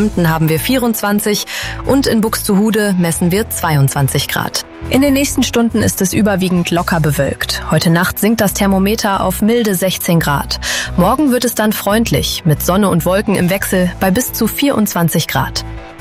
Kempten haben wir 24 und in Buxtehude messen wir 22 Grad. In den nächsten Stunden ist es überwiegend locker bewölkt. Heute Nacht sinkt das Thermometer auf milde 16 Grad. Morgen wird es dann freundlich, mit Sonne und Wolken im Wechsel bei bis zu 24 Grad.